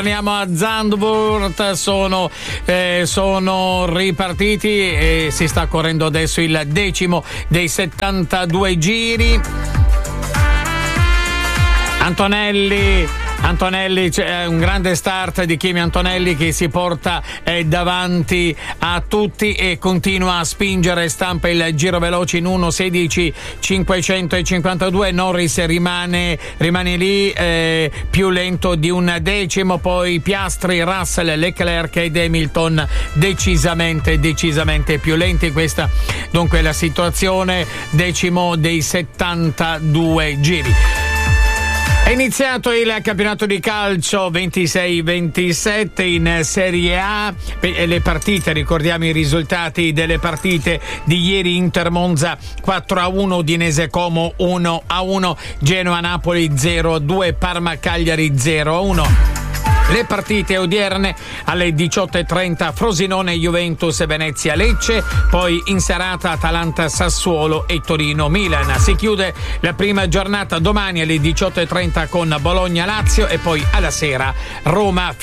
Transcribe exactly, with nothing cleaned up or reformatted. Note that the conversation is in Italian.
Torniamo a Zandvoort, sono, eh, sono ripartiti e si sta correndo adesso il decimo dei settantadue giri. Antonelli, Antonelli, c'è un grande start di Kimi Antonelli che si porta eh, davanti a tutti e continua a spingere, stampa il giro veloce in uno sedici cinquecentocinquantadue. Norris rimane, rimane lì eh, più lento di un decimo, poi Piastri, Russell, Leclerc ed Hamilton decisamente, decisamente più lenti. Questa dunque è la situazione, decimo dei settantadue giri. È iniziato il campionato di calcio ventisei ventisette in Serie A. Le partite, ricordiamo i risultati delle partite di ieri: Inter Monza quattro a uno, Udinese Como uno a uno, Genoa Napoli zero a due, Parma Cagliari zero a uno. Le partite odierne alle diciotto e trenta: Frosinone Juventus e Venezia Lecce, poi in serata Atalanta Sassuolo e Torino Milan. Si chiude la prima giornata domani alle diciotto e trenta con Bologna Lazio e poi alla sera Roma